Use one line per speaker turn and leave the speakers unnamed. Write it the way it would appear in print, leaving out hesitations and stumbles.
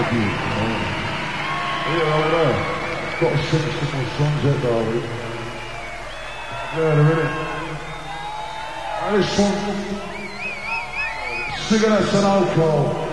you. Yeah, over there. Got to sing some more songs out, darling. Yeah, they're in it. And this one, Cigarettes and Alcohol.